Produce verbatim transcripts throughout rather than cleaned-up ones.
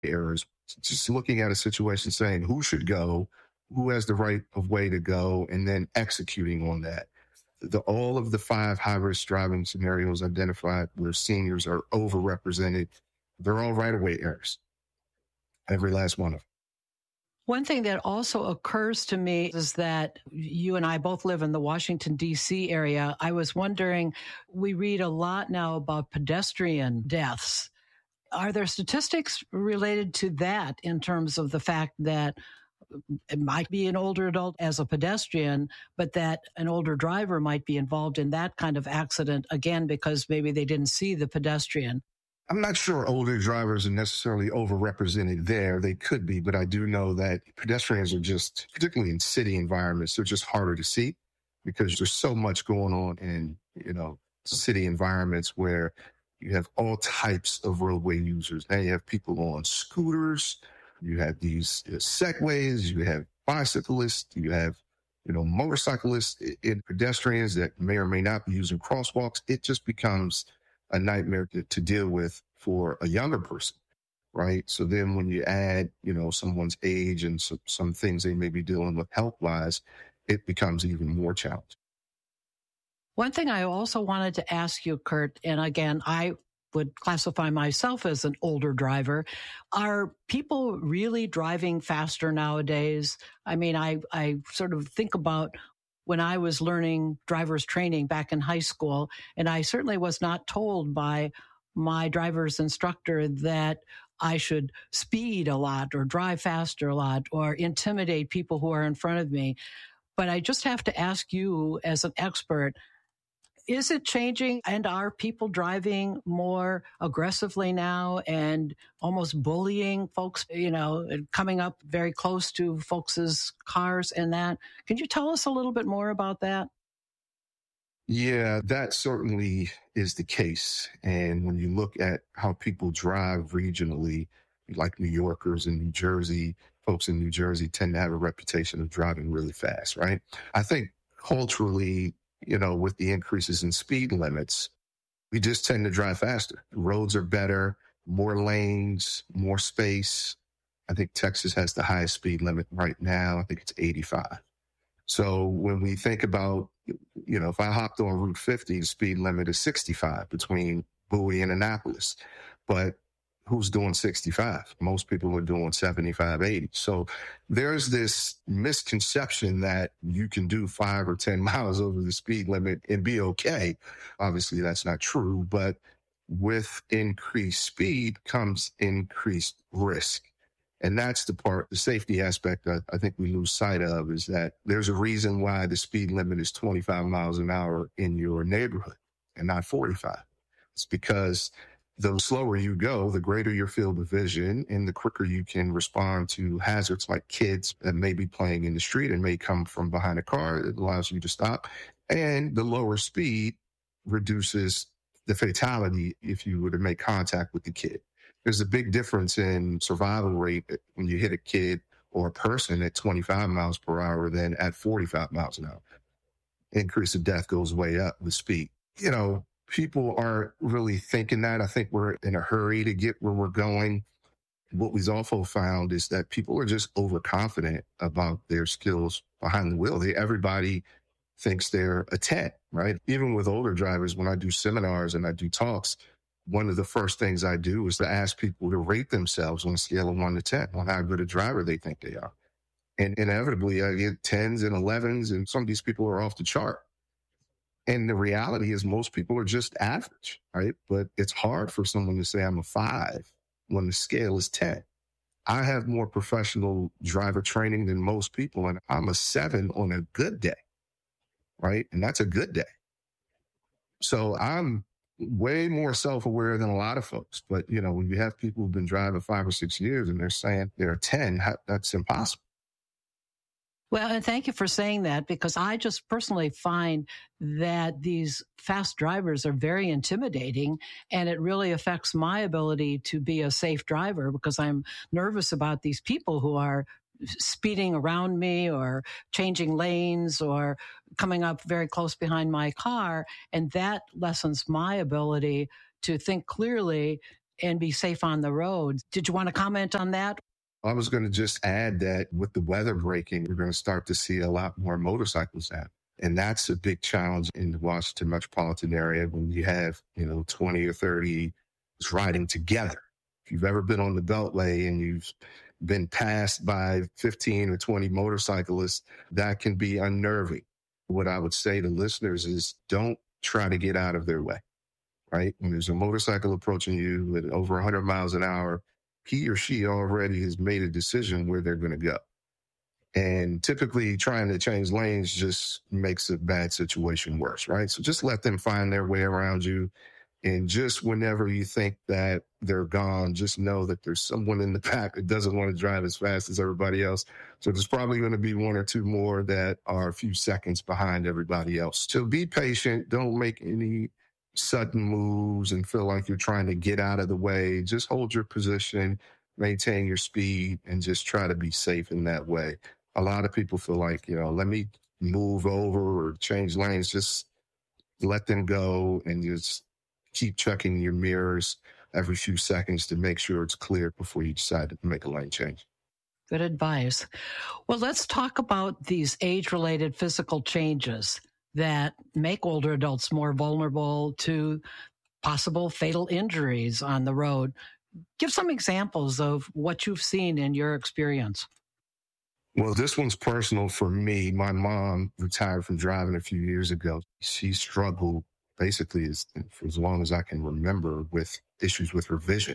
errors. Just looking at a situation saying who should go, who has the right of way to go, and then executing on that. The, all of the five high-risk driving scenarios identified where seniors are overrepresented, they're all right-of-way errors. Every last one of them. One thing that also occurs to me is that you and I both live in the Washington, D C area. I was wondering, we read a lot now about pedestrian deaths. Are there statistics related to that in terms of the fact that it might be an older adult as a pedestrian, but that an older driver might be involved in that kind of accident, again, because maybe they didn't see the pedestrian? I'm not sure older drivers are necessarily overrepresented there. They could be, but I do know that pedestrians are just, particularly in city environments, they're just harder to see because there's so much going on in, you know, city environments where you have all types of roadway users. Now you have people on scooters, you have these uh, segways, you have bicyclists, you have, you know, motorcyclists and pedestrians that may or may not be using crosswalks. It just becomes a nightmare to, to deal with for a younger person, right? So then when you add, you know, someone's age and some, some things they may be dealing with health-wise, it becomes even more challenging. One thing I also wanted to ask you, Kurt, and again, I would classify myself as an older driver. Are people really driving faster nowadays? I mean, I, I sort of think about when I was learning driver's training back in high school, and I certainly was not told by my driver's instructor that I should speed a lot or drive faster a lot or intimidate people who are in front of me. But I just have to ask you as an expert, is it changing, and are people driving more aggressively now and almost bullying folks, you know, coming up very close to folks' cars and that? Can you tell us a little bit more about that? Yeah, that certainly is the case. And when you look at how people drive regionally, like New Yorkers in New Jersey, folks in New Jersey tend to have a reputation of driving really fast, right? I think culturally, you know, with the increases in speed limits, we just tend to drive faster. The roads are better, more lanes, more space. I think Texas has the highest speed limit right now. I think it's eighty-five. So when we think about, you know, if I hopped on Route fifty, the speed limit is sixty-five between Bowie and Annapolis. But who's doing sixty-five? Most people are doing seventy-five, eighty. So there's this misconception that you can do five or ten miles over the speed limit and be okay. Obviously, that's not true. But with increased speed comes increased risk. And that's the part, the safety aspect I, I think we lose sight of, is that there's a reason why the speed limit is twenty-five miles an hour in your neighborhood and not forty-five. It's because the slower you go, the greater your field of vision and the quicker you can respond to hazards like kids that may be playing in the street and may come from behind a car. It allows you to stop. And the lower speed reduces the fatality if you were to make contact with the kid. There's a big difference in survival rate when you hit a kid or a person at twenty-five miles per hour than at forty-five miles an hour. Increase of death goes way up with speed. You know, people aren't really thinking that. I think we're in a hurry to get where we're going. What we've also found is that people are just overconfident about their skills behind the wheel. They, everybody thinks they're a ten, right? Even with older drivers, when I do seminars and I do talks, one of the first things I do is to ask people to rate themselves on a scale of one to ten on how good a driver they think they are. And inevitably, I get tens and elevens, and some of these people are off the chart. And the reality is most people are just average, right? But it's hard for someone to say I'm a five when the scale is ten. I have more professional driver training than most people, and I'm a seven on a good day, right? And that's a good day. So I'm way more self-aware than a lot of folks. But, you know, when you have people who've been driving five or six years and they're saying they're ten, that's impossible. Well, and thank you for saying that, because I just personally find that these fast drivers are very intimidating, and it really affects my ability to be a safe driver because I'm nervous about these people who are speeding around me or changing lanes or coming up very close behind my car. And that lessens my ability to think clearly and be safe on the road. Did you want to comment on that? I was going to just add that with the weather breaking, we're going to start to see a lot more motorcycles out. And that's a big challenge in the Washington metropolitan area when you have, you know, twenty or thirty riding together. If you've ever been on the Beltway and you've been passed by fifteen or twenty motorcyclists, that can be unnerving. What I would say to listeners is don't try to get out of their way, right? When there's a motorcycle approaching you at over one hundred miles an hour, he or she already has made a decision where they're going to go. And typically trying to change lanes just makes a bad situation worse, right? So just let them find their way around you. And just whenever you think that they're gone, just know that there's someone in the back that doesn't want to drive as fast as everybody else. So there's probably going to be one or two more that are a few seconds behind everybody else. So be patient. Don't make any sudden moves and feel like you're trying to get out of the way. Just hold your position, maintain your speed, and just try to be safe in that way. A lot of people feel like, you know, let me move over or change lanes. Just let them go and just keep checking your mirrors every few seconds to make sure it's clear before you decide to make a lane change. Good advice. Well, let's talk about these age-related physical changes that make older adults more vulnerable to possible fatal injuries on the road. Give some examples of what you've seen in your experience. Well, this one's personal for me. My mom retired from driving a few years ago. She struggled basically as, for as long as I can remember with issues with her vision.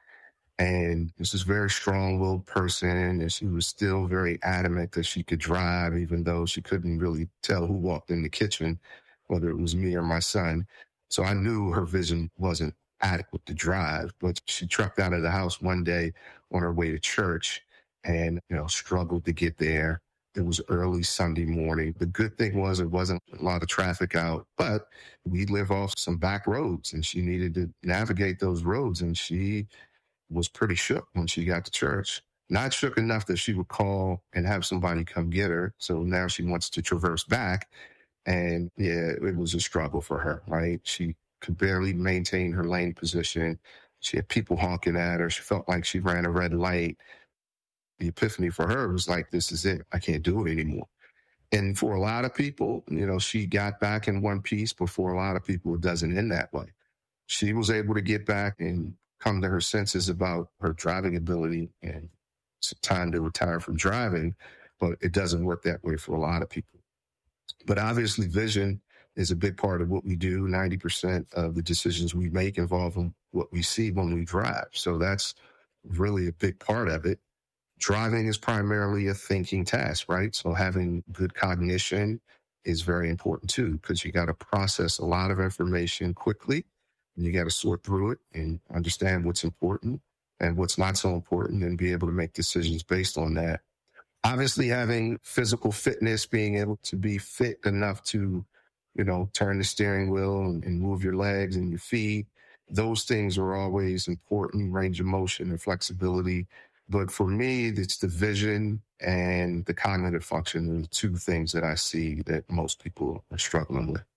And this is a very strong-willed person, and she was still very adamant that she could drive, even though she couldn't really tell who walked in the kitchen, whether it was me or my son. So I knew her vision wasn't adequate to drive, but she trucked out of the house one day on her way to church and, you know, struggled to get there. It was early Sunday morning. The good thing was it wasn't a lot of traffic out, but we live off some back roads and she needed to navigate those roads. And she was pretty shook when she got to church. Not shook enough that she would call and have somebody come get her. So now she wants to traverse back. And yeah, it was a struggle for her, right? She could barely maintain her lane position. She had people honking at her. She felt like she ran a red light. The epiphany for her was like, this is it. I can't do it anymore. And for a lot of people, you know, she got back in one piece, but for a lot of people, it doesn't end that way. She was able to get back and come to her senses about her driving ability, and it's time to retire from driving, but it doesn't work that way for a lot of people. But obviously, vision is a big part of what we do. ninety percent of the decisions we make involve what we see when we drive. So that's really a big part of it. Driving is primarily a thinking task, right? So having good cognition is very important too, because you got to process a lot of information quickly, and you got to sort through it and understand what's important and what's not so important and be able to make decisions based on that. Obviously, having physical fitness, being able to be fit enough to, you know, turn the steering wheel and, and move your legs and your feet, those things are always important, range of motion and flexibility. But for me, it's the vision and the cognitive function are the two things that I see that most people are struggling with.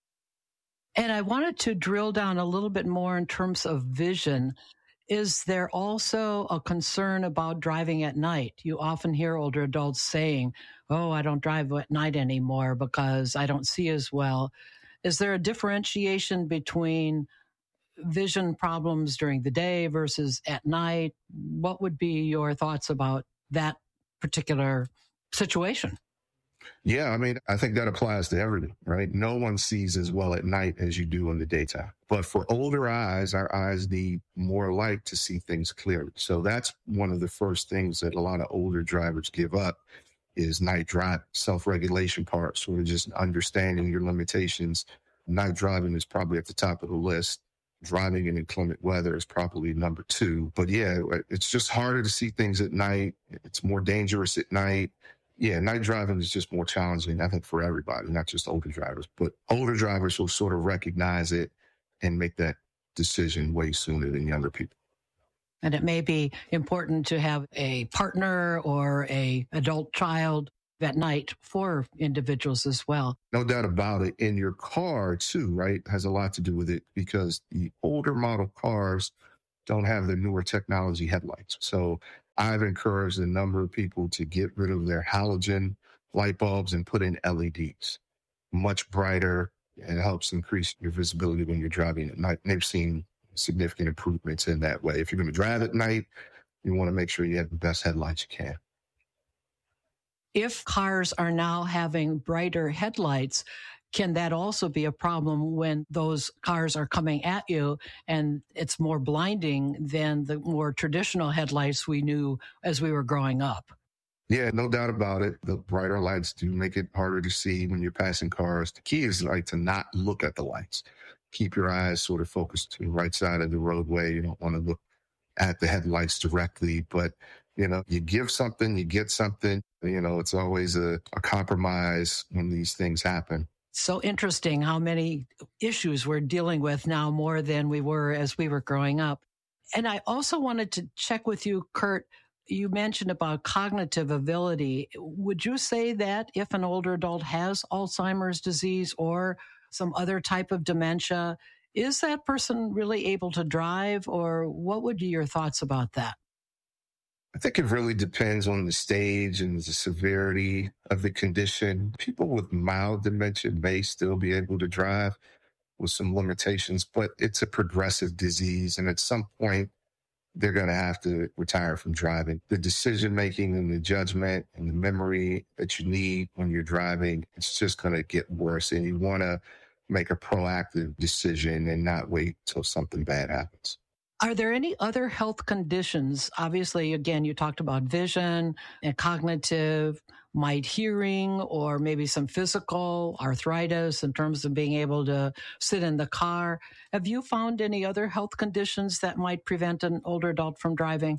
And I wanted to drill down a little bit more in terms of vision. Is there also a concern about driving at night? You often hear older adults saying, oh, I don't drive at night anymore because I don't see as well. Is there a differentiation between vision problems during the day versus at night? What would be your thoughts about that particular situation? Yeah, I mean, I think that applies to everything, right? No one sees as well at night as you do in the daytime. But for older eyes, our eyes need more light to see things clearly. So that's one of the first things that a lot of older drivers give up is night driving, self-regulation part, sort of just understanding your limitations. Night driving is probably at the top of the list. Driving in inclement weather is probably number two. But yeah, it's just harder to see things at night. It's more dangerous at night. Yeah, night driving is just more challenging, I think, for everybody, not just older drivers. But older drivers will sort of recognize it and make that decision way sooner than younger people. And it may be important to have a partner or a adult child at night for individuals as well. No doubt about it. In your car, too, right, has a lot to do with it because the older model cars don't have the newer technology headlights. So I've encouraged a number of people to get rid of their halogen light bulbs and put in L E Ds. Much brighter, and it helps increase your visibility when you're driving at night. And they've seen significant improvements in that way. If you're going to drive at night, you want to make sure you have the best headlights you can. If cars are now having brighter headlights, can that also be a problem when those cars are coming at you and it's more blinding than the more traditional headlights we knew as we were growing up? Yeah, no doubt about it. The brighter lights do make it harder to see when you're passing cars. The key is like to not look at the lights. Keep your eyes sort of focused to the right side of the roadway. You don't want to look at the headlights directly, but you know, you give something, you get something. You know, it's always a, a compromise when these things happen. So interesting how many issues we're dealing with now more than we were as we were growing up. And I also wanted to check with you, Kurt. You mentioned about cognitive ability. Would you say that if an older adult has Alzheimer's disease or some other type of dementia, is that person really able to drive, or what would be your thoughts about that? I think it really depends on the stage and the severity of the condition. People with mild dementia may still be able to drive with some limitations, but it's a progressive disease. And at some point, they're going to have to retire from driving. The decision-making and the judgment and the memory that you need when you're driving, it's just going to get worse. And you want to make a proactive decision and not wait till something bad happens. Are there any other health conditions? Obviously, again, you talked about vision and cognitive, might hearing, or maybe some physical arthritis in terms of being able to sit in the car. Have you found any other health conditions that might prevent an older adult from driving?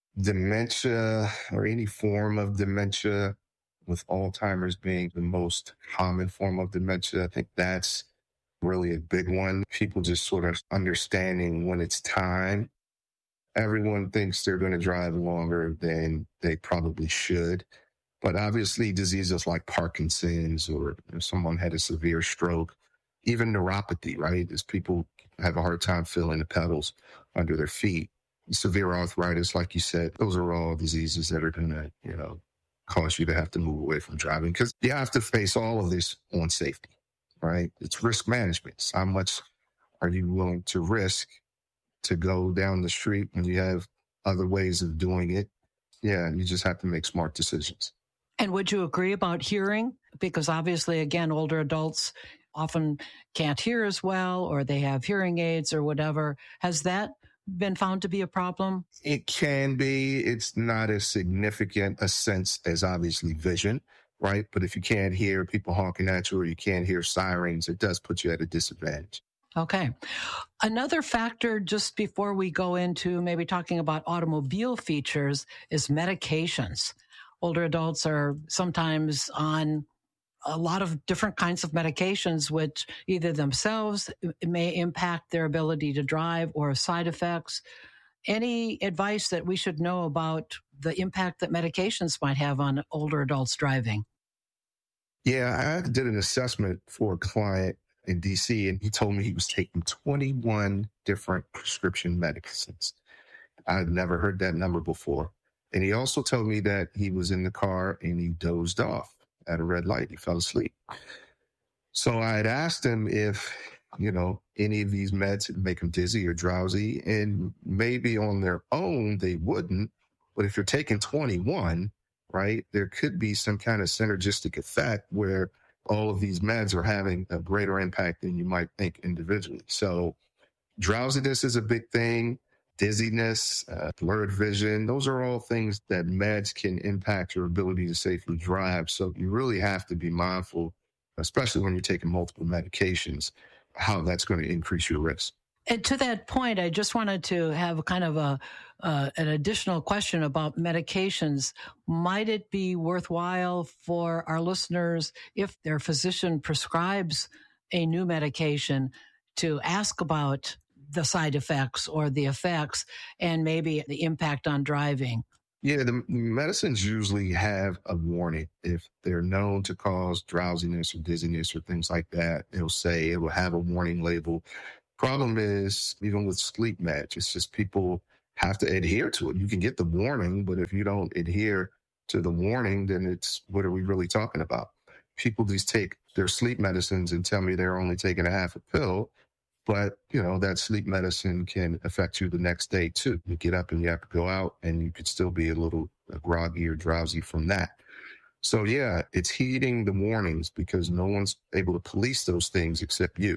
Dementia or any form of dementia, with Alzheimer's being the most common form of dementia. I think that's really a big one. People just sort of understanding when it's time. Everyone thinks they're going to drive longer than they probably should. But obviously diseases like Parkinson's, or if someone had a severe stroke, even neuropathy, right? As people have a hard time feeling the pedals under their feet. Severe arthritis, like you said, those are all diseases that are going to, you know, cause you to have to move away from driving, because you have to face all of this on safety. Right? It's risk management. It's how much are you willing to risk to go down the street when you have other ways of doing it? Yeah, you just have to make smart decisions. And would you agree about hearing? Because obviously, again, older adults often can't hear as well, or they have hearing aids or whatever. Has that been found to be a problem? It can be. It's not as significant a sense as obviously vision. Right? But if you can't hear people honking at you, or you can't hear sirens, it does put you at a disadvantage. Okay. Another factor, just before we go into maybe talking about automobile features, is medications. Older adults are sometimes on a lot of different kinds of medications, which either themselves may impact their ability to drive or side effects. Any advice that we should know about the impact that medications might have on older adults driving? Yeah, I did an assessment for a client in D C, and he told me he was taking twenty-one different prescription medicines. I'd never heard that number before. And he also told me that he was in the car and he dozed off at a red light. He fell asleep. So I had asked him if, you know, any of these meds would make him dizzy or drowsy, and maybe on their own they wouldn't. But if you're taking twenty-one, right, there could be some kind of synergistic effect where all of these meds are having a greater impact than you might think individually. So drowsiness is a big thing, dizziness, uh, blurred vision. Those are all things that meds can impact your ability to safely drive. So you really have to be mindful, especially when you're taking multiple medications, how that's going to increase your risk. And to that point, I just wanted to have kind of a uh, an additional question about medications. Might it be worthwhile for our listeners, if their physician prescribes a new medication, to ask about the side effects or the effects and maybe the impact on driving? Yeah, the medicines usually have a warning. If they're known to cause drowsiness or dizziness or things like that, they'll say it will have a warning label. Problem is, even with sleep match, it's just people have to adhere to it. You can get the warning, but if you don't adhere to the warning, then it's, what are we really talking about? People just take their sleep medicines and tell me they're only taking a half a pill, but you know, that sleep medicine can affect you the next day too. You get up and you have to go out and you could still be a little groggy or drowsy from that. So yeah, it's heeding the warnings because no one's able to police those things except you.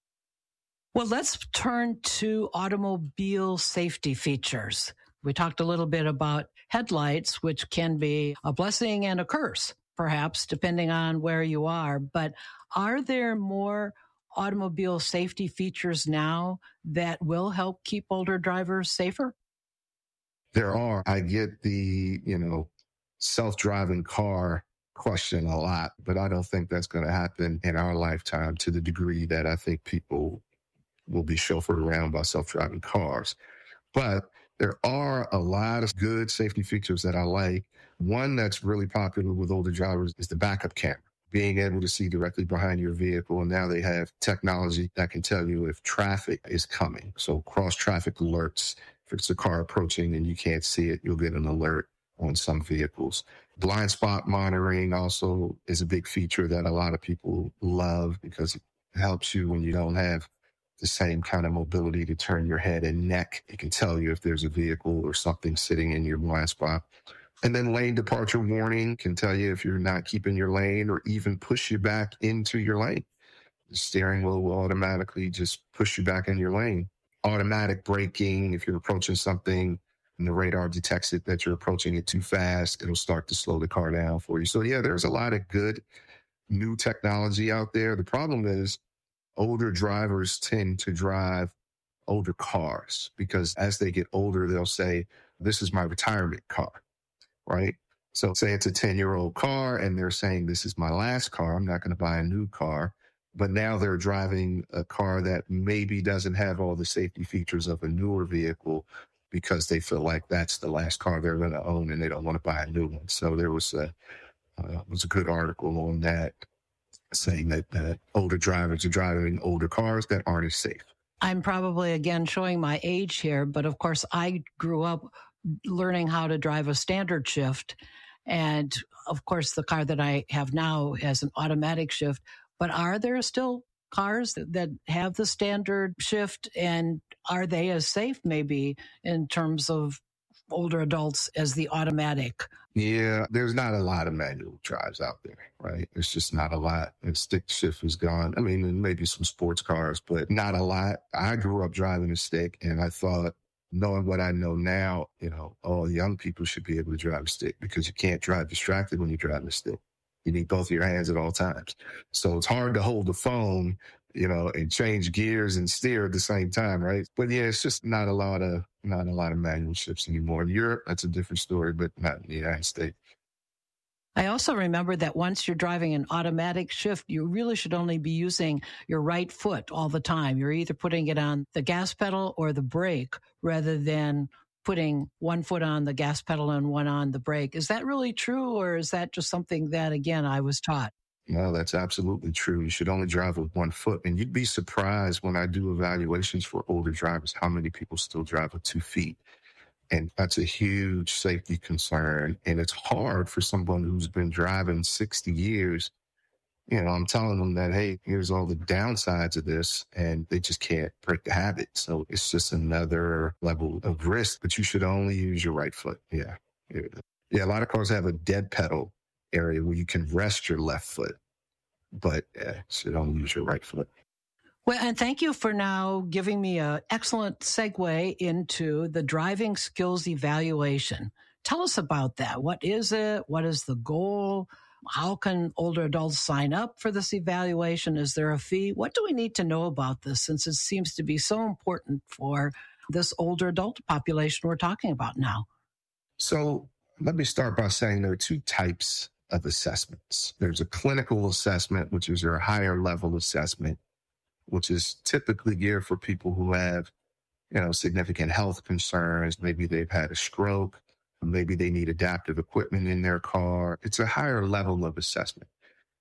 Well, let's turn to automobile safety features. We talked a little bit about headlights, which can be a blessing and a curse, perhaps, depending on where you are. But are there more automobile safety features now that will help keep older drivers safer? There are. I get the, you know, self-driving car question a lot, but I don't think that's going to happen in our lifetime to the degree that I think people will be chauffeured around by self-driving cars. But there are a lot of good safety features that I like. One that's really popular with older drivers is the backup camera, being able to see directly behind your vehicle. And now they have technology that can tell you if traffic is coming. So cross traffic alerts. If it's a car approaching and you can't see it, you'll get an alert on some vehicles. Blind spot monitoring also is a big feature that a lot of people love because it helps you when you don't have the same kind of mobility to turn your head and neck. It can tell you if there's a vehicle or something sitting in your blind spot. And then lane departure warning can tell you if you're not keeping your lane or even push you back into your lane. The steering wheel will automatically just push you back in your lane. Automatic braking, if you're approaching something and the radar detects it that you're approaching it too fast, it'll start to slow the car down for you. So yeah, there's a lot of good new technology out there. The problem is older drivers tend to drive older cars because as they get older, they'll say, this is my retirement car, right? So say it's a ten-year-old car and they're saying, this is my last car. I'm not going to buy a new car. But now they're driving a car that maybe doesn't have all the safety features of a newer vehicle because they feel like that's the last car they're going to own and they don't want to buy a new one. So there was a, uh, was a good article on that saying that uh, older drivers are driving older cars that aren't as safe. I'm probably, again, showing my age here, but of course, I grew up learning how to drive a standard shift. And of course, the car that I have now has an automatic shift. But are there still cars that have the standard shift, and are they as safe maybe in terms of older adults as the automatic? Yeah, there's not a lot of manual drives out there, right? It's just not a lot. And stick shift is gone. I mean, maybe some sports cars, but not a lot. I grew up driving a stick, and I thought, knowing what I know now, you know, all young people should be able to drive a stick because you can't drive distracted when you're driving a stick. You need both of your hands at all times. So it's hard to hold the phone, you know, and change gears and steer at the same time, right? But yeah, it's just not a lot of not a lot of manual shifts anymore. In Europe, that's a different story, but not in the United States. I also remember that once you're driving an automatic shift, you really should only be using your right foot all the time. You're either putting it on the gas pedal or the brake rather than putting one foot on the gas pedal and one on the brake. Is that really true, or is that just something that, again, I was taught? No, that's absolutely true. You should only drive with one foot. And you'd be surprised when I do evaluations for older drivers, how many people still drive with two feet. And that's a huge safety concern. And it's hard for someone who's been driving sixty years. You know, I'm telling them that, hey, here's all the downsides of this, and they just can't break the habit. So it's just another level of risk, but you should only use your right foot. Yeah. Yeah, a lot of cars have a dead pedal area where you can rest your left foot, but yeah, you should only use your right foot. Well, and thank you for now giving me an excellent segue into the driving skills evaluation. Tell us about that. What is it? What is the goal? How can older adults sign up for this evaluation? Is there a fee? What do we need to know about this, since it seems to be so important for this older adult population we're talking about now? So let me start by saying there are two types of assessments. There's a clinical assessment, which is your higher level assessment, which is typically geared for people who have, you know, significant health concerns. Maybe they've had a stroke. Maybe they need adaptive equipment in their car. It's a higher level of assessment.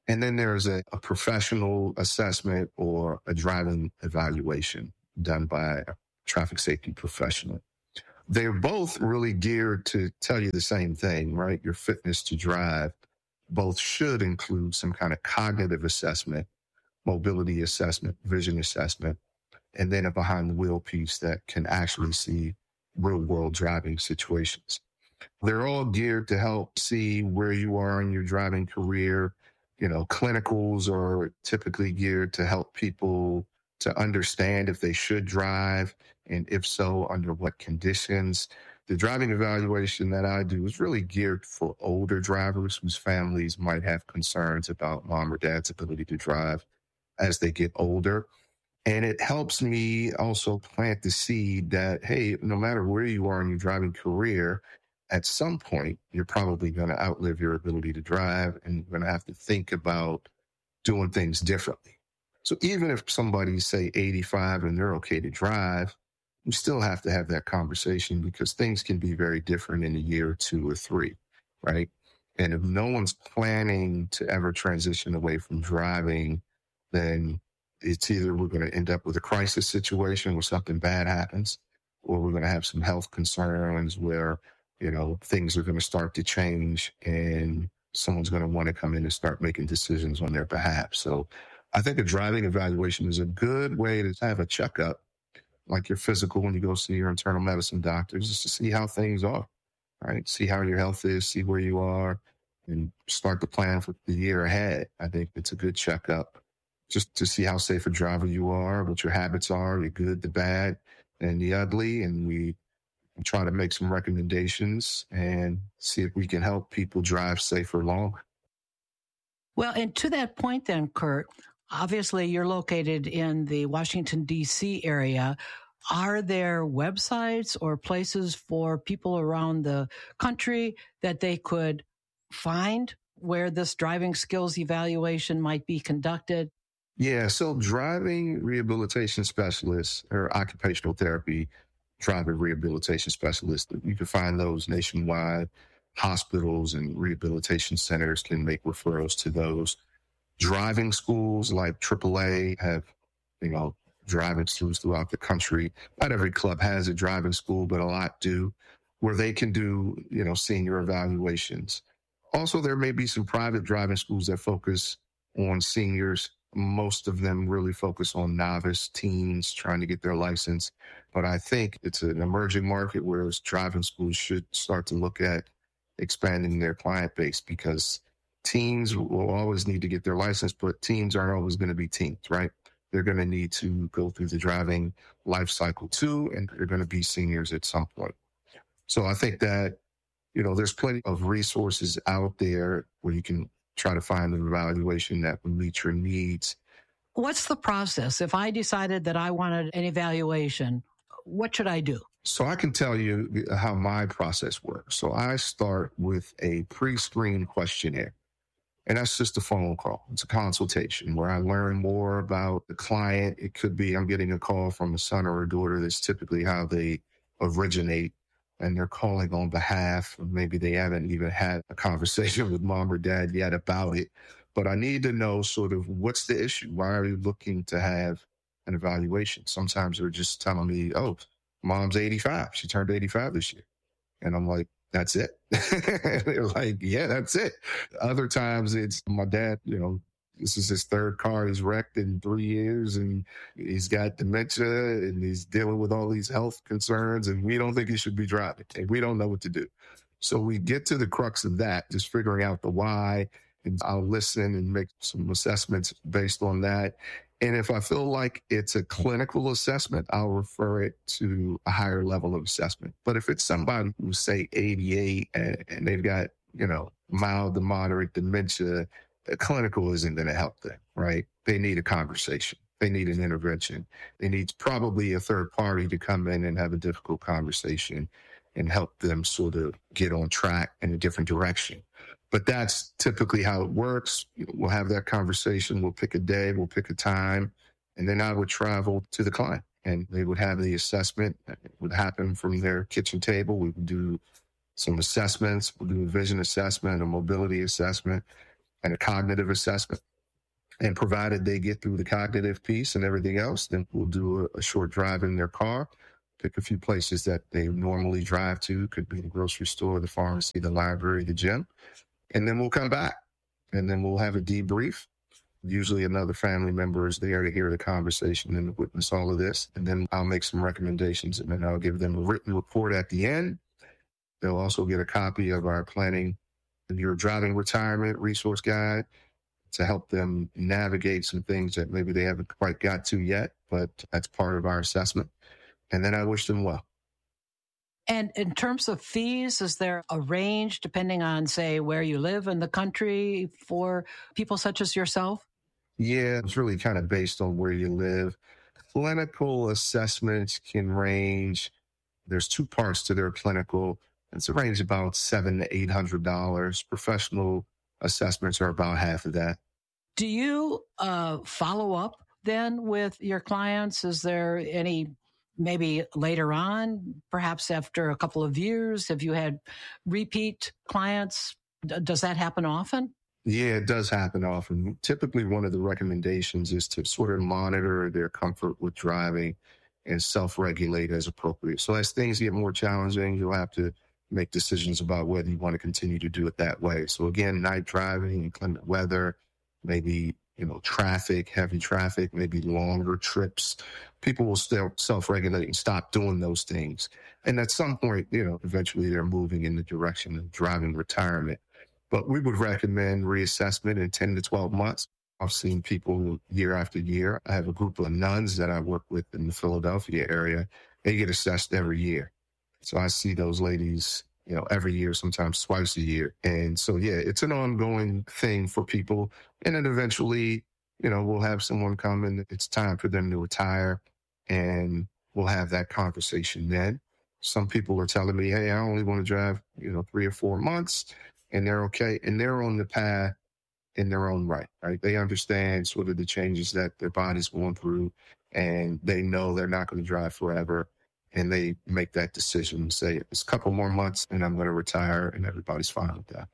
And then there's a, a professional assessment or a driving evaluation done by a traffic safety professional. They're both really geared to tell you the same thing, right? Your fitness to drive. Both should include some kind of cognitive assessment, mobility assessment, vision assessment, and then a behind the wheel piece that can actually see real world driving situations. They're all geared to help see where you are in your driving career. You know, clinicals are typically geared to help people to understand if they should drive, and if so, under what conditions. The driving evaluation that I do is really geared for older drivers whose families might have concerns about mom or dad's ability to drive as they get older. And it helps me also plant the seed that, hey, no matter where you are in your driving career, at some point, you're probably going to outlive your ability to drive, and you're going to have to think about doing things differently. So even if somebody's, say, eighty-five and they're okay to drive, you still have to have that conversation because things can be very different in a year or two or three, right? And if no one's planning to ever transition away from driving, then it's either we're going to end up with a crisis situation where something bad happens, or we're going to have some health concerns where, you know, things are going to start to change and someone's going to want to come in and start making decisions on their behalf. So I think a driving evaluation is a good way to have a checkup, like your physical when you go see your internal medicine doctor, just to see how things are, right? See how your health is, see where you are, and start to plan for the year ahead. I think it's a good checkup just to see how safe a driver you are, what your habits are, the good, the bad, and the ugly. And we try to make some recommendations and see if we can help people drive safer longer. Well, and to that point then, Kurt, obviously you're located in the Washington, D C area. Are there websites or places for people around the country that they could find where this driving skills evaluation might be conducted? Yeah, so driving rehabilitation specialists or occupational therapy driving rehabilitation specialists, you can find those nationwide. Hospitals and rehabilitation centers can make referrals to those. Driving schools like triple A have, you know, driving schools throughout the country. Not every club has a driving school, but a lot do, where they can do, you know, senior evaluations. Also, there may be some private driving schools that focus on seniors. Most of them really focus on novice teens trying to get their license. But I think it's an emerging market where driving schools should start to look at expanding their client base, because teens will always need to get their license, but teens aren't always going to be teens, right? They're going to need to go through the driving life cycle too, and they're going to be seniors at some point. So I think that, you know, there's plenty of resources out there where you can try to find an evaluation that will meet your needs. What's the process? If I decided that I wanted an evaluation, what should I do? So I can tell you how my process works. So I start with a pre-screen questionnaire, and that's just a phone call. It's a consultation where I learn more about the client. It could be I'm getting a call from a son or a daughter. That's typically how they originate, and they're calling on behalf, or maybe they haven't even had a conversation with mom or dad yet about it. But I need to know sort of what's the issue? Why are you looking to have an evaluation? Sometimes they're just telling me, oh, mom's eighty-five. She turned eighty-five this year. And I'm like, that's it? They're like, yeah, that's it. Other times it's my dad, you know, this is his third car he's wrecked in three years and he's got dementia and he's dealing with all these health concerns and we don't think he should be driving and we don't know what to do. So we get to the crux of that, just figuring out the why, and I'll listen and make some assessments based on that. And if I feel like it's a clinical assessment, I'll refer it to a higher level of assessment. But if it's somebody who's, say, eighty-eight and, and they've got, you know, mild to moderate dementia, a clinical isn't going to help them, right? They need a conversation. They need an intervention. They need probably a third party to come in and have a difficult conversation and help them sort of get on track in a different direction. But that's typically how it works. We'll have that conversation. We'll pick a day. We'll pick a time. And then I would travel to the client and they would have the assessment. It would happen from their kitchen table. We would do some assessments. We'll do a vision assessment, a mobility assessment. and a cognitive assessment. And provided they get through the cognitive piece and everything else, then we'll do a, a short drive in their car, pick a few places that they normally drive to. Could be the grocery store, the pharmacy, the library, the gym. And then we'll come back and then we'll have a debrief. Usually another family member is there to hear the conversation and witness all of this. And then I'll make some recommendations and then I'll give them a written report at the end. They'll also get a copy of our Planning Your Driving Retirement Resource Guide to help them navigate some things that maybe they haven't quite got to yet, but that's part of our assessment. And then I wish them well. And in terms of fees, is there a range depending on, say, where you live in the country for people such as yourself? Yeah, it's really kind of based on where you live. Clinical assessments can range. There's two parts to their clinical. It's a range about seven to eight hundred dollars. Professional assessments are about half of that. Do you uh, follow up then with your clients? Is there any, maybe later on, perhaps after a couple of years, have you had repeat clients? D- does that happen often? Yeah, it does happen often. Typically, one of the recommendations is to sort of monitor their comfort with driving and self-regulate as appropriate. So as things get more challenging, you'll have to make decisions about whether you want to continue to do it that way. So again, night driving, inclement weather, maybe, you know, traffic, heavy traffic, maybe longer trips. People will still self-regulate and stop doing those things. And at some point, you know, eventually they're moving in the direction of driving retirement. But we would recommend reassessment in ten to twelve months. I've seen people year after year. I have a group of nuns that I work with in the Philadelphia area. They get assessed every year. So I see those ladies, you know, every year, sometimes twice a year. And so, yeah, it's an ongoing thing for people. And then eventually, you know, we'll have someone come and it's time for them to retire and we'll have that conversation then. Some people are telling me, hey, I only want to drive, you know, three or four months and they're okay. And they're on the path in their own right, right? They understand sort of the changes that their body's going through and they know they're not going to drive forever. And they make that decision and say, it's a couple more months and I'm going to retire, and everybody's fine with that.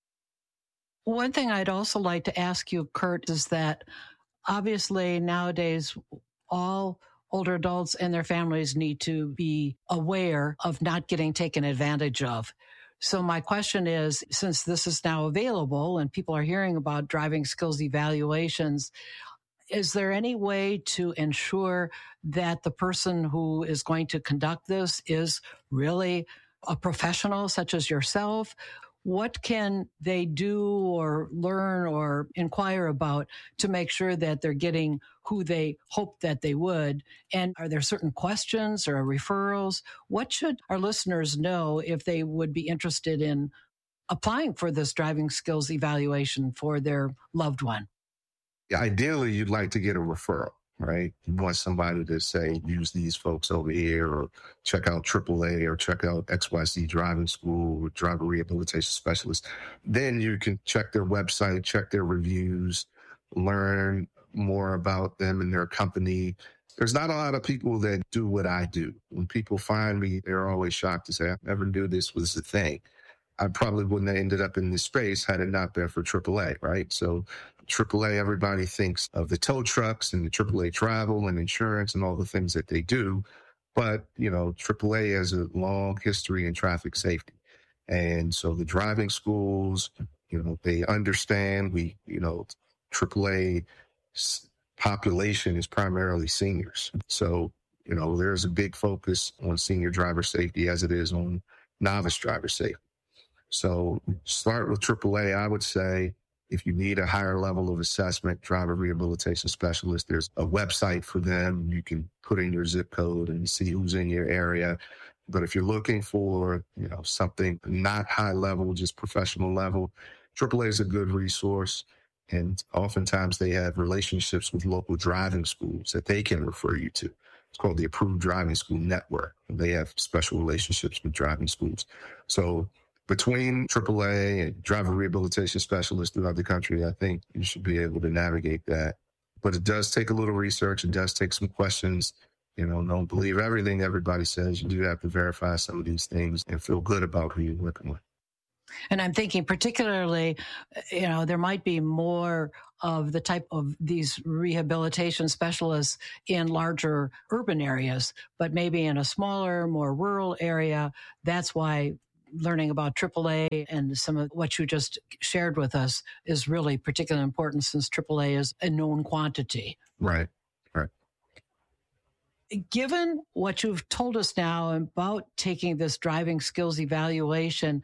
One thing I'd also like to ask you, Kurt, is that obviously nowadays all older adults and their families need to be aware of not getting taken advantage of. So my question is, since this is now available and people are hearing about driving skills evaluations, is there any way to ensure that the person who is going to conduct this is really a professional such as yourself? What can they do or learn or inquire about to make sure that they're getting who they hope that they would? And are there certain questions or referrals? What should our listeners know if they would be interested in applying for this driving skills evaluation for their loved one? Ideally, you'd like to get a referral, right? You want somebody to say, use these folks over here, or check out triple A, or check out X Y Z Driving School, or Driver Rehabilitation Specialist. Then you can check their website, check their reviews, learn more about them and their company. There's not a lot of people that do what I do. When people find me, they're always shocked to say, I never knew this was a thing. I probably wouldn't have ended up in this space had it not been for triple A, right? So triple A, everybody thinks of the tow trucks and the triple A travel and insurance and all the things that they do. But, you know, triple A has a long history in traffic safety. And so the driving schools, you know, they understand we, you know, triple A population is primarily seniors. So, you know, there's a big focus on senior driver safety as it is on novice driver safety. So start with triple A. I would say if you need a higher level of assessment, driver rehabilitation specialist, there's a website for them. You can put in your zip code and see who's in your area. But if you're looking for, you know, something not high level, just professional level, triple A is a good resource. And oftentimes they have relationships with local driving schools that they can refer you to. It's called the Approved Driving School Network. They have special relationships with driving schools. So between triple A and driver rehabilitation specialists throughout the country, I think you should be able to navigate that. But it does take a little research. It does take some questions. You know, don't believe everything everybody says. You do have to verify some of these things and feel good about who you're working with. And I'm thinking particularly, you know, there might be more of the type of these rehabilitation specialists in larger urban areas, but maybe in a smaller, more rural area. That's why learning about triple A and some of what you just shared with us is really particularly important, since triple A is a known quantity. Right. Right. Given what you've told us now about taking this driving skills evaluation,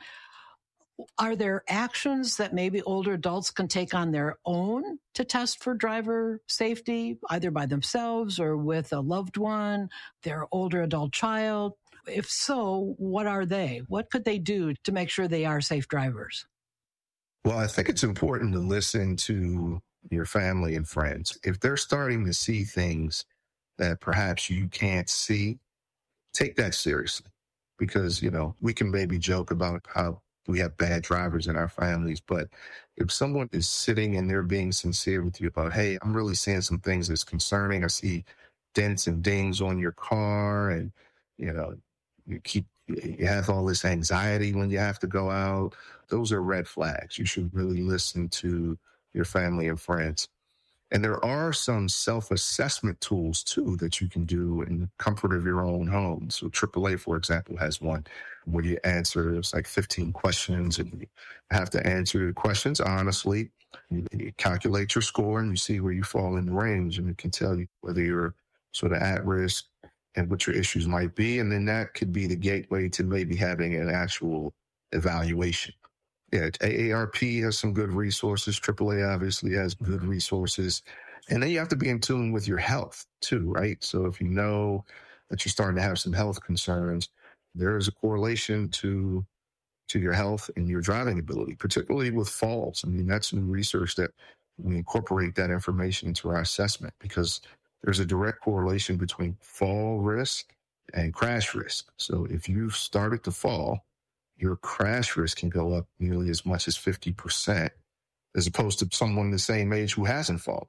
are there actions that maybe older adults can take on their own to test for driver safety, either by themselves or with a loved one, their older adult child? If so, what are they? What could they do to make sure they are safe drivers? Well, I think it's important to listen to your family and friends. If they're starting to see things that perhaps you can't see, take that seriously. Because, you know, we can maybe joke about how we have bad drivers in our families, but if someone is sitting and they're being sincere with you about, hey, I'm really seeing some things that's concerning. I see dents and dings on your car, and, you know, you keep, you have all this anxiety when you have to go out. Those are red flags. You should really listen to your family and friends. And there are some self-assessment tools, too, that you can do in the comfort of your own home. So triple A, for example, has one where you answer, it's like fifteen questions, and you have to answer the questions honestly. You, you calculate your score, and you see where you fall in the range, and it can tell you whether you're sort of at risk and what your issues might be. And then that could be the gateway to maybe having an actual evaluation. Yeah, A A R P has some good resources. triple A obviously has good resources. And then you have to be in tune with your health too, right? So if you know that you're starting to have some health concerns, there is a correlation to to your health and your driving ability, particularly with falls. I mean, that's new research that we incorporate that information into our assessment, because there's a direct correlation between fall risk and crash risk. So if you've started to fall, your crash risk can go up nearly as much as fifty percent, as opposed to someone the same age who hasn't fallen.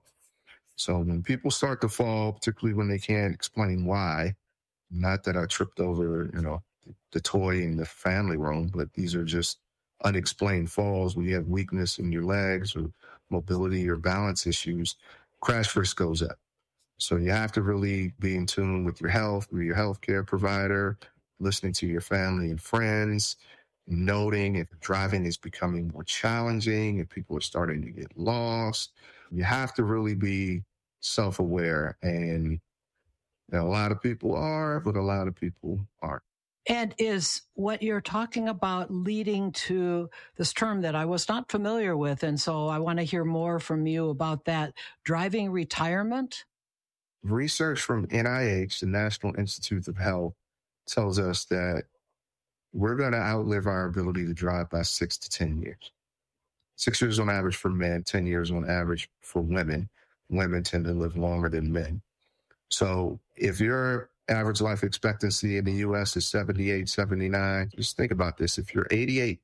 So when people start to fall, particularly when they can't explain why, not that I tripped over, you know, the toy in the family room, but these are just unexplained falls when you have weakness in your legs or mobility or balance issues, crash risk goes up. So you have to really be in tune with your health, with your healthcare provider, listening to your family and friends, noting if driving is becoming more challenging, if people are starting to get lost. You have to really be self-aware. And you know, a lot of people are, but a lot of people aren't. And is what you're talking about leading to this term that I was not familiar with? And so I want to hear more from you about that, driving retirement? Research from N I H, the National Institutes of Health, tells us that we're going to outlive our ability to drive by six to ten years. Six years on average for men, ten years on average for women. Women tend to live longer than men. So if your average life expectancy in the U S is seventy-eight, seventy-nine, just think about this. If you're eighty-eight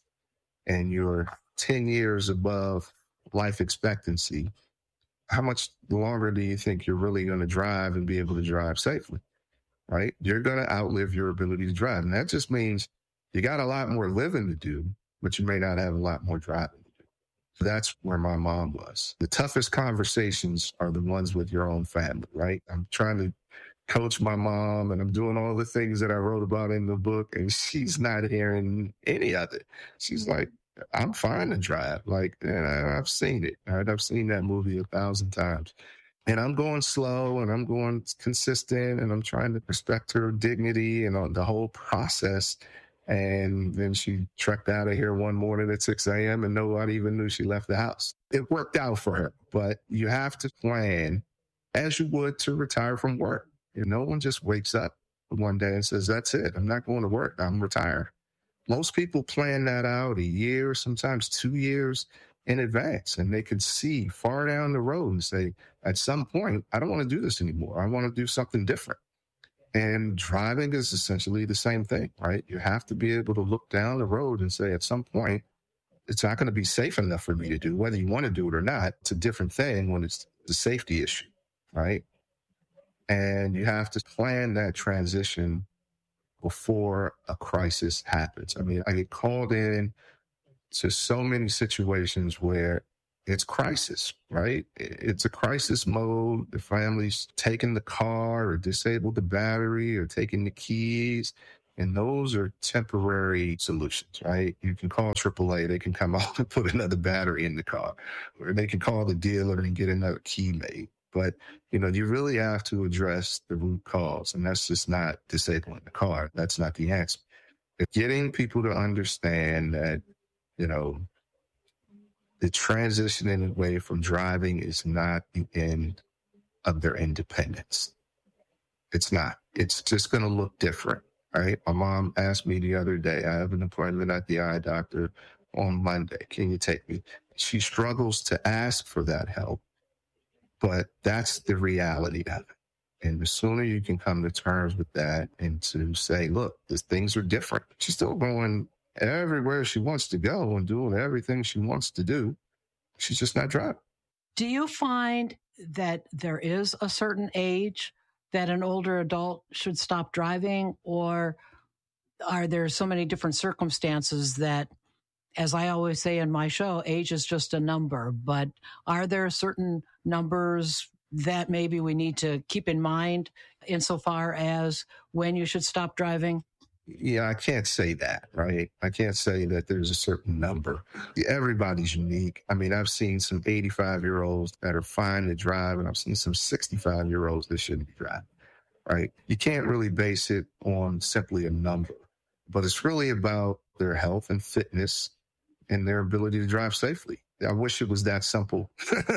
and you're ten years above life expectancy, how much longer do you think you're really going to drive and be able to drive safely? Right? You're going to outlive your ability to drive. And that just means you got a lot more living to do, but you may not have a lot more driving to do. So that's where my mom was. The toughest conversations are the ones with your own family, right? I'm trying to coach my mom, and I'm doing all the things that I wrote about in the book, and she's not hearing any of it. She's like, I'm fine to drive. Like, and I, I've seen it. Right? I've seen that movie a thousand times. And I'm going slow, and I'm going consistent, and I'm trying to respect her dignity and uh, the whole process. And then she trekked out of here one morning at six a.m. and nobody even knew she left the house. It worked out for her, but you have to plan as you would to retire from work. And no one just wakes up one day and says, that's it. I'm not going to work. I'm retired. Most people plan that out a year, sometimes two years in advance, and they can see far down the road and say, at some point, I don't want to do this anymore. I want to do something different. And driving is essentially the same thing, right? You have to be able to look down the road and say, at some point, it's not going to be safe enough for me to do, whether you want to do it or not. It's a different thing when it's the safety issue, right? And you have to plan that transition before a crisis happens. I mean, I get called in to so many situations where it's crisis, right? It's a crisis mode. The family's taking the car or disabled the battery or taking the keys. And those are temporary solutions, right? You can call triple A. They can come out and put another battery in the car, or they can call the dealer and get another key made. But, you know, you really have to address the root cause, and that's just not disabling the car. That's not the answer. Getting people to understand that, you know, the transitioning away from driving is not the end of their independence. It's not. It's just going to look different, right? My mom asked me the other day, I have an appointment at the eye doctor on Monday. Can you take me? She struggles to ask for that help, but that's the reality of it. And the sooner you can come to terms with that and to say, look, these things are different. She's still going everywhere she wants to go and doing everything she wants to do. She's just not driving. Do you find that there is a certain age that an older adult should stop driving, or are there so many different circumstances that, as I always say in my show, age is just a number, but are there certain numbers that maybe we need to keep in mind insofar as when you should stop driving? Yeah, I can't say that, right? I can't say that there's a certain number. Everybody's unique. I mean, I've seen some eighty-five-year-olds that are fine to drive, and I've seen some sixty-five-year-olds that shouldn't be driving, right? You can't really base it on simply a number, but it's really about their health and fitness and their ability to drive safely. I wish it was that simple.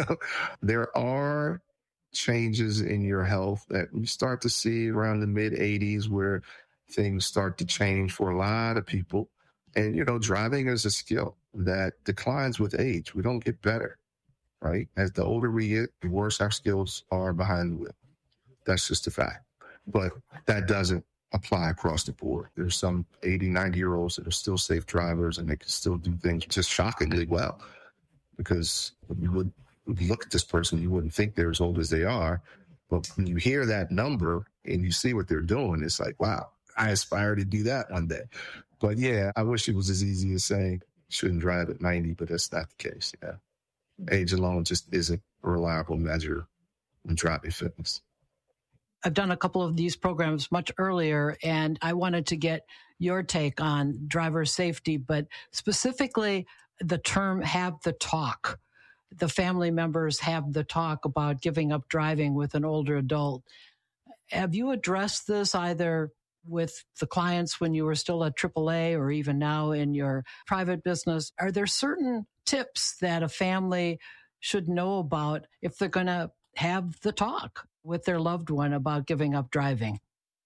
There are changes in your health that we start to see around the mid eighties where things start to change for a lot of people. And, you know, driving is a skill that declines with age. We don't get better, right? As the older we get, the worse our skills are behind the wheel. That's just a fact. But that doesn't apply across the board. There's some eighty, ninety-year-olds that are still safe drivers, and they can still do things just shockingly well. Because when you would look at this person, you wouldn't think they're as old as they are. But when you hear that number and you see what they're doing, it's like, wow, I aspire to do that one day. But yeah, I wish it was as easy as saying shouldn't drive at ninety, but that's not the case. Yeah. Age alone just isn't a reliable measure in driving fitness. I've done a couple of these programs much earlier, and I wanted to get your take on driver safety, but specifically the term have the talk. The family members have the talk about giving up driving with an older adult. Have you addressed this either with the clients when you were still at triple A or even now in your private business? Are there certain tips that a family should know about if they're going to have the talk with their loved one about giving up driving?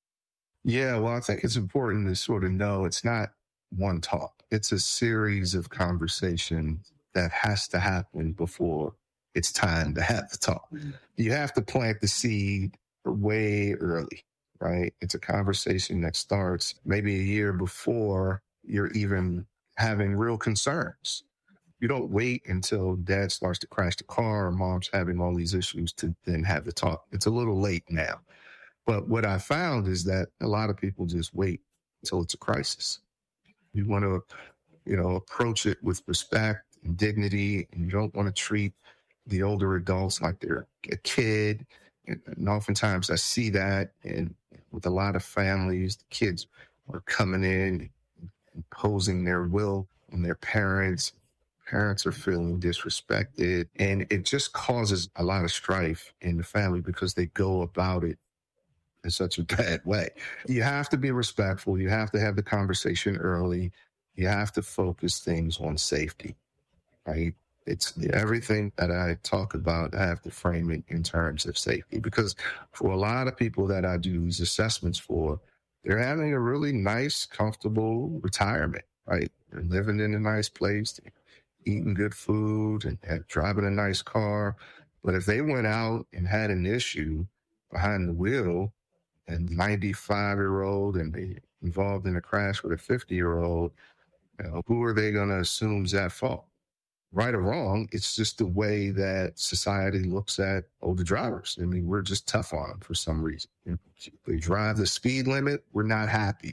Yeah, well, I think it's important to sort of know it's not one talk. It's a series of conversations that has to happen before it's time to have the talk. You have to plant the seed way early, right? It's a conversation that starts maybe a year before you're even having real concerns. You don't wait until dad starts to crash the car or mom's having all these issues to then have the talk. It's a little late now. But what I found is that a lot of people just wait until it's a crisis. You want to, you know, approach it with respect and dignity, and you don't want to treat the older adults like they're a kid. And oftentimes I see that, and with a lot of families, the kids are coming in, imposing their will on their parents. Parents are feeling disrespected, and it just causes a lot of strife in the family because they go about it in such a bad way. You have to be respectful. You have to have the conversation early. You have to focus things on safety, right? It's everything that I talk about, I have to frame it in terms of safety, because for a lot of people that I do these assessments for, they're having a really nice, comfortable retirement, right? They're living in a nice place, eating good food, and, and driving a nice car. But if they went out and had an issue behind the wheel, and ninety-five-year-old and they involved in a crash with a fifty-year-old, you know, who are they going to assume is at fault? Right or wrong, it's just the way that society looks at older drivers. I mean, we're just tough on them for some reason. You know, they drive the speed limit, we're not happy.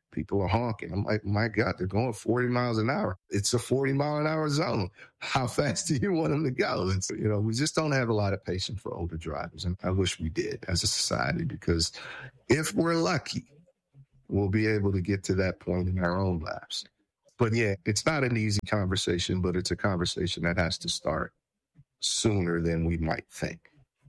People are honking. I'm like, my God, they're going forty miles an hour. It's a forty mile an hour zone. How fast do you want them to go? It's, you know, we just don't have a lot of patience for older drivers. And I wish we did as a society, because if we're lucky, we'll be able to get to that point in our own lives. But yeah, it's not an easy conversation, but it's a conversation that has to start sooner than we might think.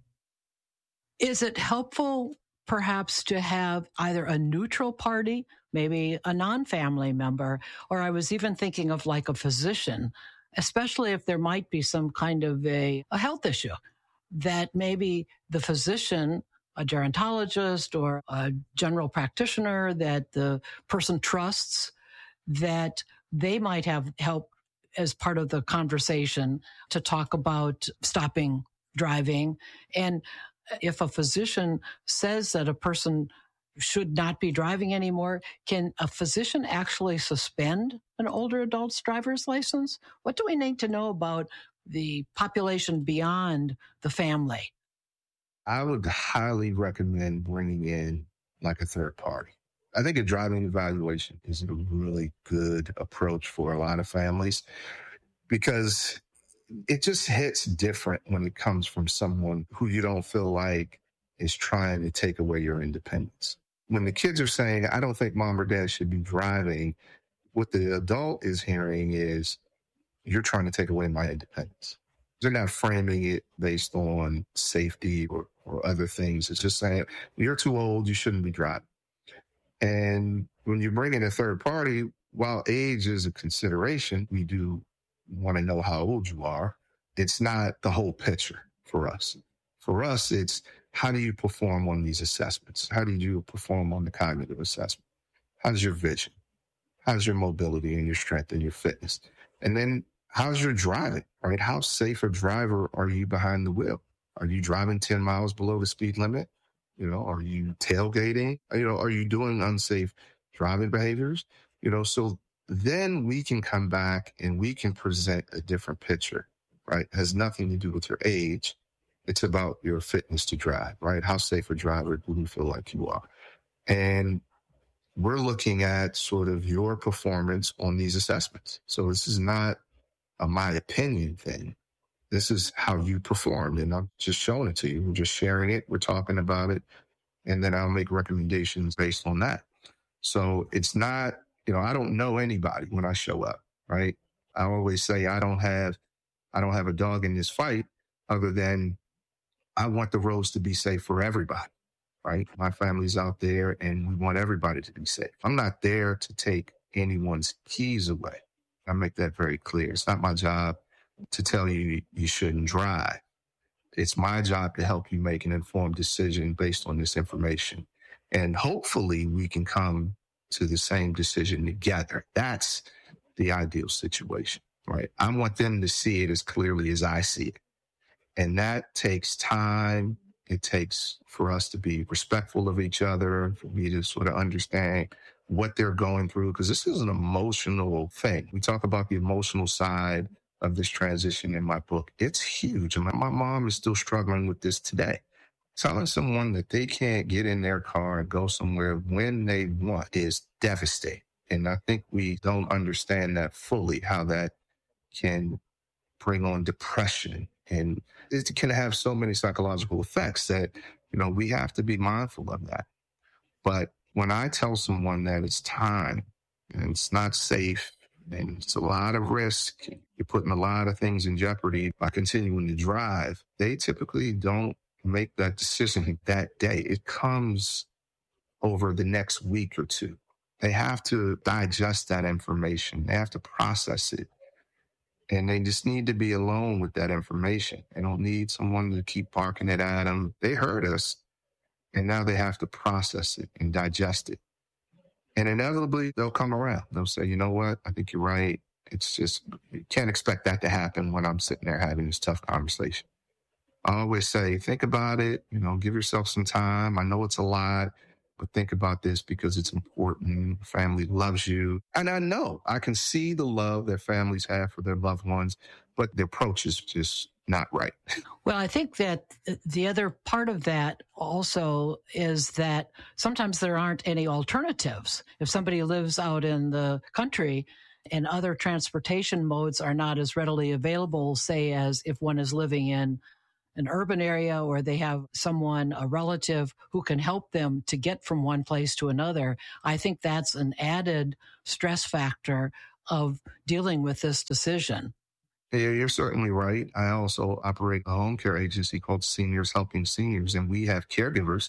Is it helpful perhaps to have either a neutral party, maybe a non-family member, or I was even thinking of like a physician, especially if there might be some kind of a, a health issue, that maybe the physician, a gerontologist or a general practitioner that the person trusts, that they might have help as part of the conversation to talk about stopping driving. And if a physician says that a person should not be driving anymore, can a physician actually suspend an older adult's driver's license? What do we need to know about the population beyond the family? I would highly recommend bringing in like a third party. I think a driving evaluation is a really good approach for a lot of families, because it just hits different when it comes from someone who you don't feel like is trying to take away your independence. When the kids are saying, I don't think mom or dad should be driving, what the adult is hearing is, you're trying to take away my independence. They're not framing it based on safety or, or other things. It's just saying, you're too old, you shouldn't be driving. And when you bring in a third party, while age is a consideration, we do want to know how old you are. It's not the whole picture for us. For us, it's how do you perform on these assessments? How do you perform on the cognitive assessment? How's your vision? How's your mobility and your strength and your fitness? And then how's your driving, right? How safe a driver are you behind the wheel? Are you driving ten miles below the speed limit? You know, are you tailgating? You know, are you doing unsafe driving behaviors? You know, so then we can come back and we can present a different picture, right? It has nothing to do with your age. It's about your fitness to drive, right? How safe a driver do you feel like you are? And we're looking at sort of your performance on these assessments. So this is not a my opinion thing. This is how you performed, and I'm just showing it to you. We're just sharing it. We're talking about it, and then I'll make recommendations based on that. So it's not, you know, I don't know anybody when I show up, right? I always say I don't have, I don't have a dog in this fight, other than I want the roads to be safe for everybody, right? My family's out there, and we want everybody to be safe. I'm not there to take anyone's keys away. I make that very clear. It's not my job to tell you you shouldn't drive. It's my job to help you make an informed decision based on this information. And hopefully we can come to the same decision together. That's the ideal situation, right? I want them to see it as clearly as I see it. And that takes time. It takes for us to be respectful of each other, for me to sort of understand what they're going through, because this is an emotional thing. We talk about the emotional side of this transition in my book. It's huge. And my, my mom is still struggling with this today. Telling someone that they can't get in their car and go somewhere when they want is devastating. And I think we don't understand that fully, how that can bring on depression. And it can have so many psychological effects that, you know, we have to be mindful of that. But when I tell someone that it's time and it's not safe and it's a lot of risk, you're putting a lot of things in jeopardy by continuing to drive, they typically don't make that decision that day. It comes over the next week or two. They have to digest that information. They have to process it. And they just need to be alone with that information. They don't need someone to keep barking it at them. They heard us, and now they have to process it and digest it. And inevitably, they'll come around. They'll say, you know what? I think you're right. It's just, you can't expect that to happen when I'm sitting there having this tough conversation. I always say, think about it, you know, give yourself some time. I know it's a lot, but think about this because it's important. Family loves you. And I know I can see the love that families have for their loved ones, but the approach is just not right. Well, I think that the other part of that also is that sometimes there aren't any alternatives. If somebody lives out in the country and other transportation modes are not as readily available, say, as if one is living in an urban area or they have someone, a relative who can help them to get from one place to another, I think that's an added stress factor of dealing with this decision. Yeah, you're certainly right. I also operate a home care agency called Seniors Helping Seniors, and we have caregivers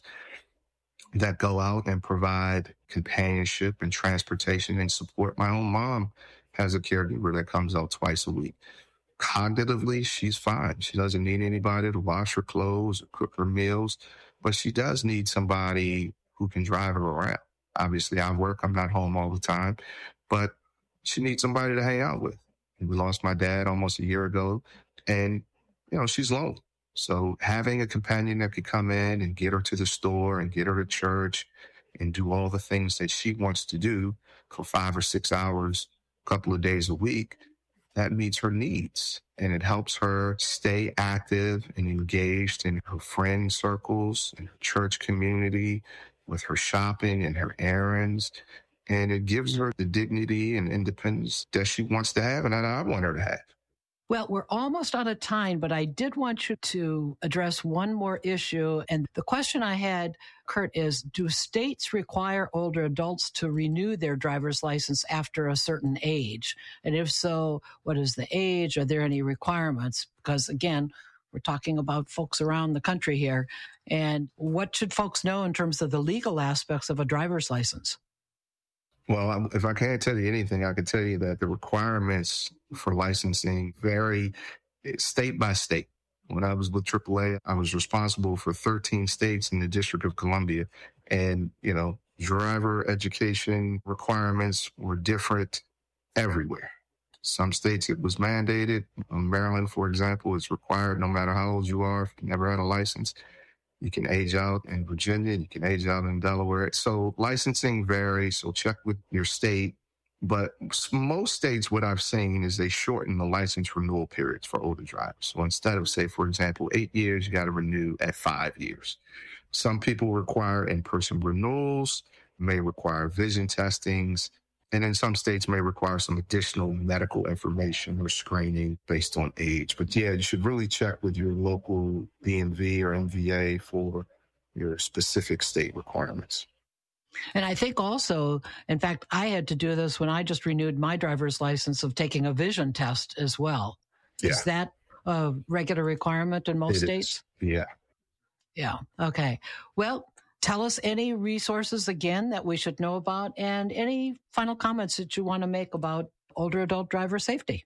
that go out and provide companionship and transportation and support. My own mom has a caregiver that comes out twice a week. Cognitively, she's fine. She doesn't need anybody to wash her clothes or cook her meals, but she does need somebody who can drive her around. Obviously, I work. I'm not home all the time, but she needs somebody to hang out with. We lost my dad almost a year ago, and, you know, she's lonely. So having a companion that could come in and get her to the store and get her to church and do all the things that she wants to do for five or six hours, a couple of days a week, that meets her needs. And it helps her stay active and engaged in her friend circles, in her church community, with her shopping and her errands. And it gives her the dignity and independence that she wants to have and that I want her to have. Well, we're almost out of time, but I did want you to address one more issue. And the question I had, Kurt, is do states require older adults to renew their driver's license after a certain age? And if so, what is the age? Are there any requirements? Because, again, we're talking about folks around the country here. And what should folks know in terms of the legal aspects of a driver's license? Well, if I can't tell you anything, I can tell you that the requirements for licensing vary state by state. When I was with triple A, I was responsible for thirteen states in the District of Columbia. And, you know, driver education requirements were different everywhere. Some states it was mandated. In Maryland, for example, it's required no matter how old you are, if you never had a license. You can age out in Virginia. You can age out in Delaware. So licensing varies. So check with your state. But most states, what I've seen is they shorten the license renewal periods for older drivers. So instead of, say, for example, eight years, you got to renew at five years. Some people require in-person renewals, may require vision testings, and then some states may require some additional medical information or screening based on age. But yeah, you should really check with your local D M V or M V A for your specific state requirements. And I think also, in fact, I had to do this when I just renewed my driver's license of taking a vision test as well. Yeah. Is that a regular requirement in most it states? Is. Yeah. Yeah. Okay. Well, tell us any resources, again, that we should know about and any final comments that you want to make about older adult driver safety.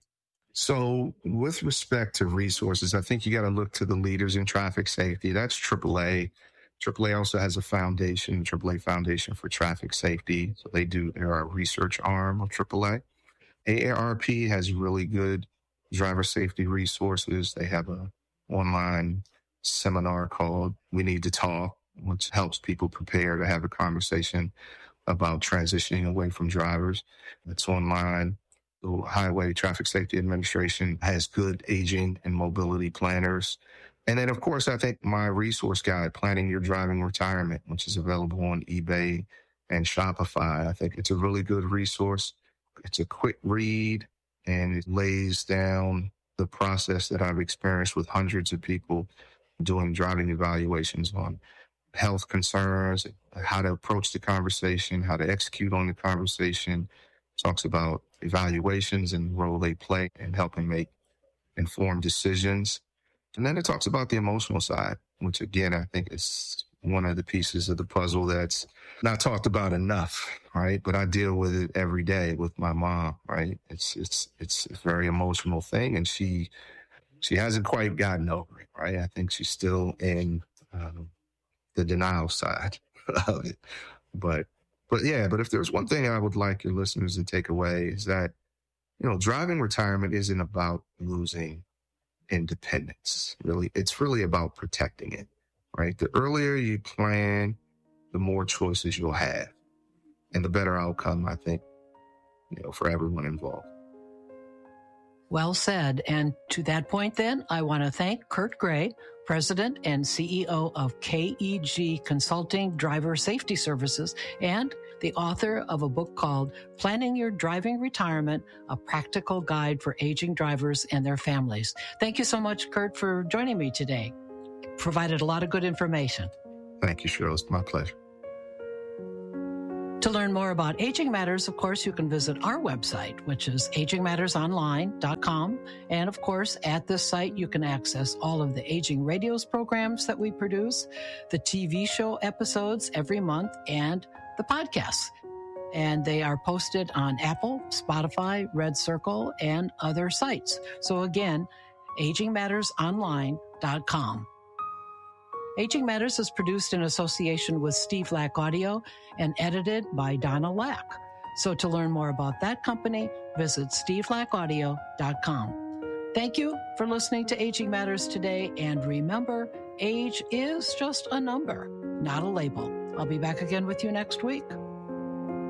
So with respect to resources, I think you got to look to the leaders in traffic safety. That's triple A. triple A also has a foundation, triple A Foundation for Traffic Safety. So they do, they're a research arm of triple A. A A R P has really good driver safety resources. They have a online seminar called We Need to Talk, which helps people prepare to have a conversation about transitioning away from drivers. It's online. The Highway Traffic Safety Administration has good aging and mobility planners. And then, of course, I think my resource guide, Planning Your Driving Retirement, which is available on eBay and Shopify. I think it's a really good resource. It's a quick read, and it lays down the process that I've experienced with hundreds of people doing driving evaluations on health concerns, how to approach the conversation, how to execute on the conversation. Talks about evaluations and the role they play in helping make informed decisions. And then it talks about the emotional side, which, again, I think is one of the pieces of the puzzle that's not talked about enough, right? But I deal with it every day with my mom, right? It's it's it's a very emotional thing, and she she hasn't quite gotten over it, right? I think she's still in um, the denial side of it. But but yeah, but if there's one thing I would like your listeners to take away is that, you know, driving retirement isn't about losing independence. Really, it's really about protecting it, right? The earlier you plan the more choices you'll have and the better outcome, I think, you know, for everyone involved. Well said. And to that point, then, I want to thank Kurt Gray, President and C E O of K E G Consulting Driver Safety Services, and the author of a book called Planning Your Driving Retirement, a Practical Guide for Aging Drivers and Their Families. Thank you so much, Kurt, for joining me today. Provided a lot of good information. Thank you, Cheryl. It's my pleasure. To learn more about Aging Matters, of course, you can visit our website, which is aging matters online dot com. And of course, at this site, you can access all of the Aging Radios programs that we produce, the T V show episodes every month, and the podcasts. And they are posted on Apple, Spotify, Red Circle, and other sites. So again, aging matters online dot com. Aging Matters is produced in association with Steve Lack Audio and edited by Donna Lack. So to learn more about that company, visit steve lack audio dot com. Thank you for listening to Aging Matters today. And remember, age is just a number, not a label. I'll be back again with you next week.